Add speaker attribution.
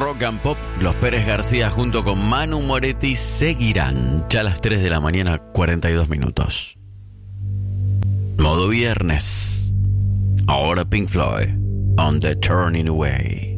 Speaker 1: Rock and Pop, los Pérez García junto con Manu Moretti seguirán. Ya a las 3 de la mañana, 42 minutos. Modo viernes. Ahora Pink Floyd, On the Turning Away.